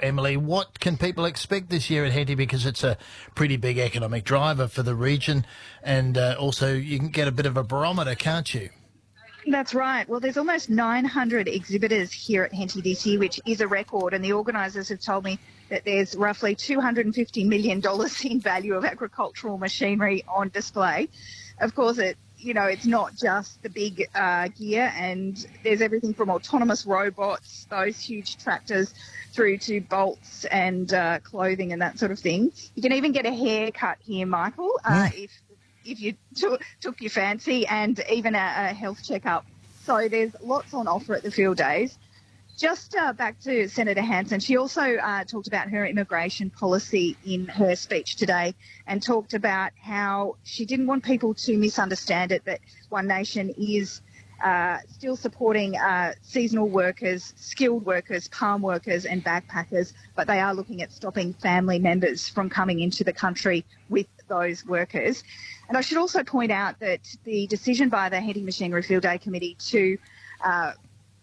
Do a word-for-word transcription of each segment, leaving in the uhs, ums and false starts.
Emily. What can people expect this year at Henty, because it's a pretty big economic driver for the region, and uh, also you can get a bit of a barometer, can't you? That's right. Well, there's almost nine hundred exhibitors here at Henty this year, which is a record, and the organisers have told me that there's roughly two hundred fifty million dollars in value of agricultural machinery on display. Of course, it you know, it's not just the big uh, gear, and there's everything from autonomous robots, those huge tractors, through to bolts and uh, clothing and that sort of thing. You can even get a haircut here, Michael, uh, mm. if if you took took your fancy, and even a, a health checkup. So there's lots on offer at the field days. Just uh, back to Senator Hanson, she also uh, talked about her immigration policy in her speech today, and talked about how she didn't want people to misunderstand it, that One Nation is uh, still supporting uh, seasonal workers, skilled workers, palm workers and backpackers, but they are looking at stopping family members from coming into the country with those workers. And I should also point out that the decision by the Henty Machinery Field Day Committee to uh,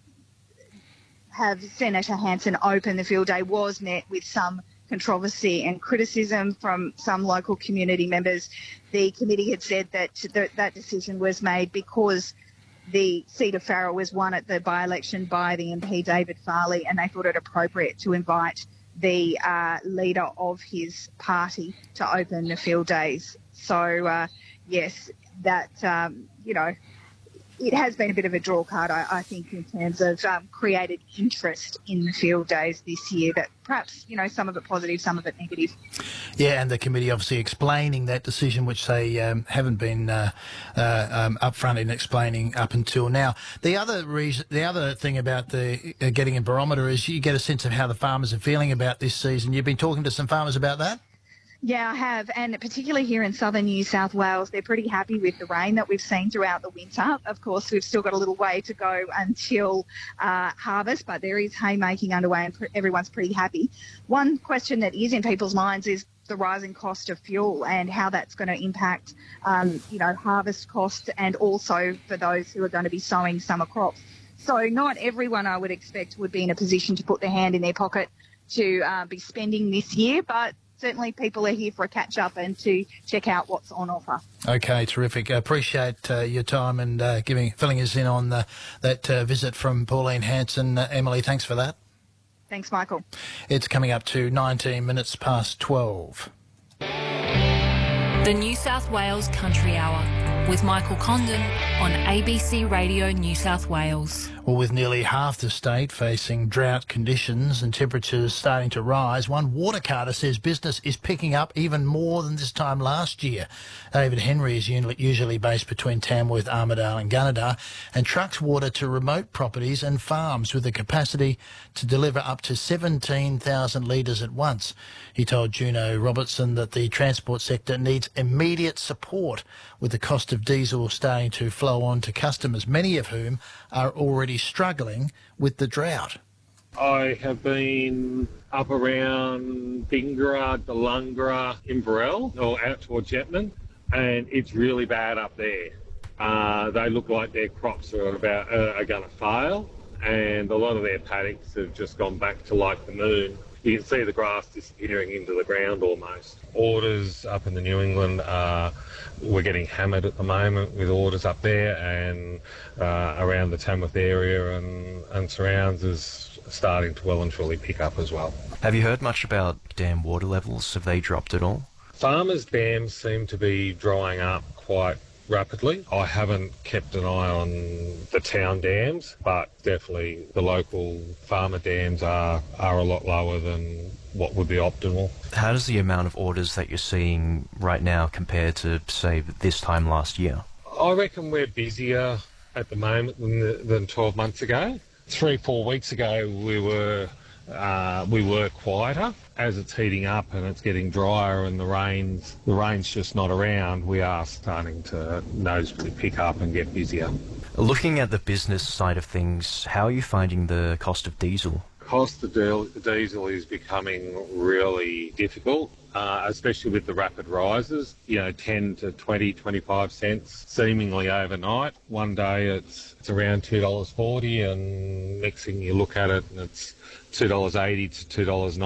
have Senator Hanson open the field day was met with some controversy and criticism from some local community members. The committee had said that th- that decision was made because the seat of Farrell was won at the by-election by the M P David Farley, and they thought it appropriate to invite the uh, leader of his party to open the field days. So, uh, yes, that, um, you know, it has been a bit of a draw card, I, I think, in terms of um, created interest in the field days this year, but perhaps, you know, some of it positive, some of it negative. Yeah, and the committee obviously explaining that decision, which they um, haven't been uh, uh, um, upfront in explaining up until now. The other reason, the other thing about the uh, getting a barometer is you get a sense of how the farmers are feeling about this season. You've been talking to some farmers about that? Yeah, I have, and particularly here in southern New South Wales, they're pretty happy with the rain that we've seen throughout the winter. Of course, we've still got a little way to go until uh, harvest, but there is haymaking underway and everyone's pretty happy. One question that is in people's minds is the rising cost of fuel and how that's going to impact, um, you know, harvest costs, and also for those who are going to be sowing summer crops. So not everyone, I would expect, would be in a position to put their hand in their pocket to uh, be spending this year, but certainly people are here for a catch-up and to check out what's on offer. Okay, terrific. I appreciate uh, your time and uh, giving filling us in on uh, that uh, visit from Pauline Hanson. Uh, Emily, thanks for that. Thanks, Michael. It's coming up to nineteen minutes past twelve. The New South Wales Country Hour with Michael Condon on A B C Radio New South Wales. Well, with nearly half the state facing drought conditions and temperatures starting to rise, one water carter says business is picking up even more than this time last year. David Henry is usually based between Tamworth, Armidale and Gunnedah, and trucks water to remote properties and farms with the capacity to deliver up to seventeen thousand litres at once. He told Juno Robertson that the transport sector needs immediate support, with the cost of diesel starting to flow on to customers, many of whom are already struggling with the drought. I have been up around Bingara, Delungra, Inverell, or out towards Jetman, and it's really bad up there. Uh, they look like their crops are about uh, are going to fail, and a lot of their paddocks have just gone back to like the moon. You can see the grass disappearing into the ground almost. Orders up in the New England, uh, we're getting hammered at the moment with orders up there, and uh, around the Tamworth area and, and surrounds is starting to well and truly pick up as well. Have you heard much about dam water levels? Have they dropped at all? Farmers' dams seem to be drying up quite rapidly. I haven't kept an eye on the town dams, but definitely the local farmer dams are, are a lot lower than what would be optimal. How does the amount of orders that you're seeing right now compare to, say, this time last year? I reckon we're busier at the moment than, than twelve months ago. Three, four weeks ago we were Uh, we were quieter. As it's heating up and it's getting drier and the rain's the rain's just not around, we are starting to noticeably pick up and get busier. Looking at the business side of things, how are you finding the cost of diesel? Cost of diesel is becoming really difficult, uh, especially with the rapid rises, you know, ten to twenty, twenty-five cents seemingly overnight. One day it's, it's around two dollars forty, and next thing you look at it and it's two dollars eighty to two dollars ninety.